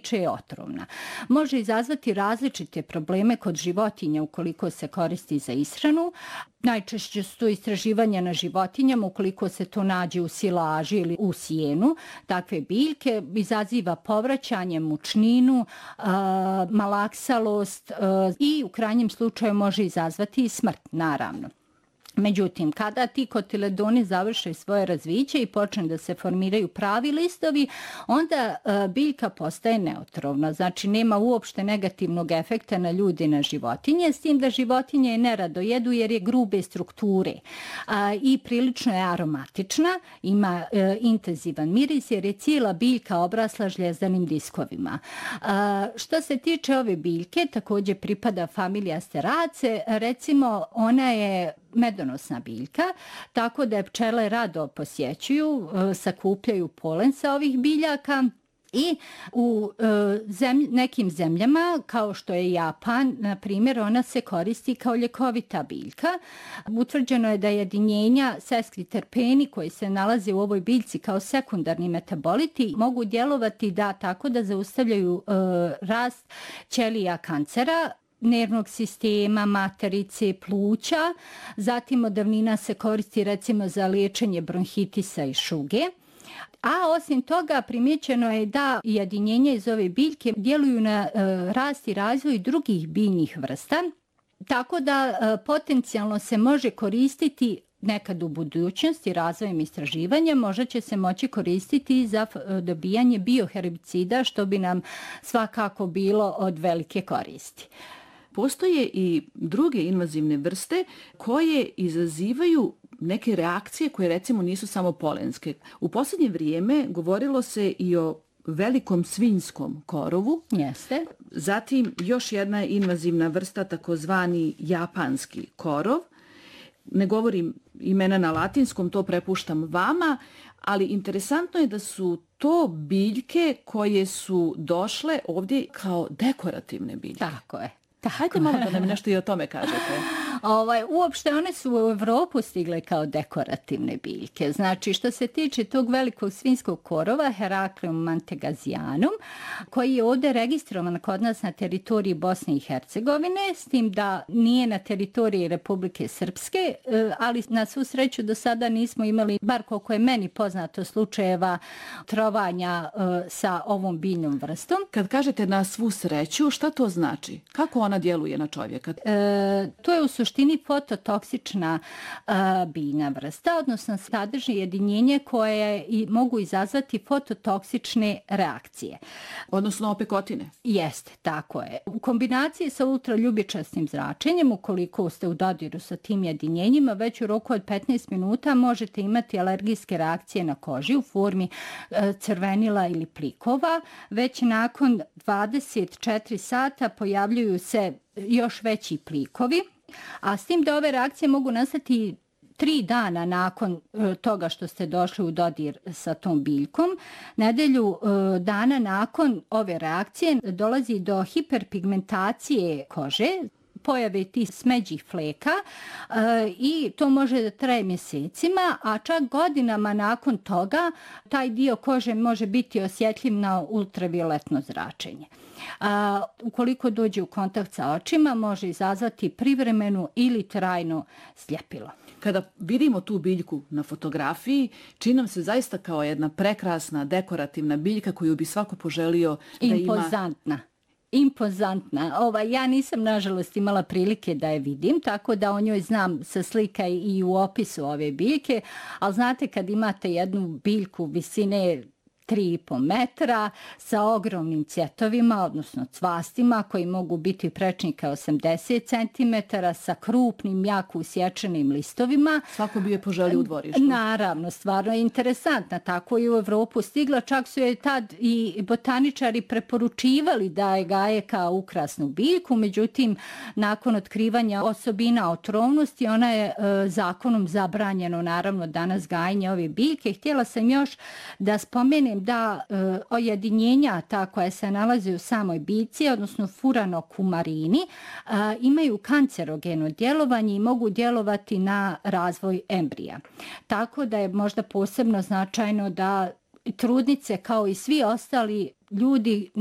inače je otrovna. Može izazvati različite probleme kod životinja ukoliko se koristi za ishranu. Najčešće su to istraživanja na životinjama ukoliko se to nađe u silaži ili u sjenu. Takve biljke izaziva povraćanje, mučninu, malaksalost i u krajnjem slučaju može izazvati i smrt, naravno. Međutim, kada ti kotiledoni završe svoje razviće i počne da se formiraju pravi listovi, onda biljka postaje neotrovna. Znači, nema uopšte negativnog efekta na ljude i na životinje, s tim da životinje je nerado jedu jer je grube strukture i prilično je aromatična, ima intenzivan miris jer je cijela biljka obrasla žljezdanim diskovima. Što se tiče ove biljke, također pripada familija Asteraceae, recimo ona je medonosna biljka, tako da je pčele rado posjećuju, sakupljaju polen sa ovih biljaka i u nekim zemljama, kao što je Japan, na primjer, ona se koristi kao ljekovita biljka. Utvrđeno je da jedinjenja seskriterpeni koji se nalaze u ovoj biljci kao sekundarni metaboliti mogu djelovati tako da zaustavljaju rast ćelija kancera, nervnog sistema, materice, pluća. Zatim od davnina se koristi recimo za liječenje bronhitisa i šuge. A osim toga primjećeno je da jedinjenja iz ove biljke djeluju na rast i razvoj drugih biljnih vrsta, tako da potencijalno se može koristiti nekad u budućnosti razvojem istraživanja, možda će se moći koristiti za dobijanje bioherbicida, što bi nam svakako bilo od velike koristi. Postoje i druge invazivne vrste koje izazivaju neke reakcije koje recimo nisu samo polenske. U posljednje vrijeme govorilo se i o velikom svinjskom korovu. Jeste. Zatim još jedna invazivna vrsta, takozvani japanski korov. Ne govorim imena na latinskom, to prepuštam vama, ali interesantno je da su to biljke koje su došle ovdje kao dekorativne biljke. Tako je. Hajde malo da nam nešto i o tome kažete. Uopšte one su u Evropu stigle kao dekorativne biljke. Znači, što se tiče tog velikog svinjskog korova, Heracleum mantegazianum, koji je ovdje registrovan kod nas na teritoriji Bosne i Hercegovine, s tim da nije na teritoriji Republike Srpske, ali na svu sreću do sada nismo imali, bar koliko je meni poznato, slučajeva trovanja sa ovom biljnom vrstom. Kad kažete na svu sreću, šta to znači? Kako ona djeluje na čovjeka? To je u suštini fototoksična biljna vrsta, odnosno sadrži jedinjenje koje mogu izazvati fototoksične reakcije. Odnosno opekotine? Jeste, tako je. U kombinaciji sa ultraljubičastim zračenjem, ukoliko ste u dodiru sa tim jedinjenjima, već u roku od 15 minuta možete imati alergijske reakcije na koži u formi crvenila ili plikova. Već nakon 24 sata pojavljuju se još veći plikovi, a s tim da ove reakcije mogu nastati 3 dana nakon toga što ste došli u dodir sa tom biljkom. Nedelju dana nakon ove reakcije dolazi do hiperpigmentacije kože, pojave tih smeđih fleka i to može da traje mjesecima, a čak godinama nakon toga taj dio kože može biti osjetljiv na ultravioletno zračenje. Ukoliko dođe u kontakt sa očima, može izazvati privremenu ili trajno sljepilo. Kada vidimo tu biljku na fotografiji, čini nam se zaista kao jedna prekrasna, dekorativna biljka koju bi svako poželio da ima. Impozantna. Ja nisam, nažalost, imala prilike da je vidim, tako da o njoj znam sa slika i u opisu ove biljke, ali znate kad imate jednu biljku visine 3,5 metra sa ogromnim cvjetovima, odnosno cvastima koji mogu biti prečnika 80 cm, sa krupnim, jako usječenim listovima. Svako bi je poželio u dvorištu. Naravno, stvarno je interesantna. Tako je u Evropu stigla, čak su je tad i botaničari preporučivali da je gaje kao ukrasnu biljku, međutim, nakon otkrivanja osobina otrovnosti, ona je zakonom zabranjeno, naravno, danas gajenje ove biljke. Htjela sam još da spomenem da ojedinjenja ta koja se nalaze u samoj biljci, odnosno furanokumarini, imaju kancerogeno djelovanje i mogu djelovati na razvoj embrija. Tako da je možda posebno značajno da trudnice kao i svi ostali ljudi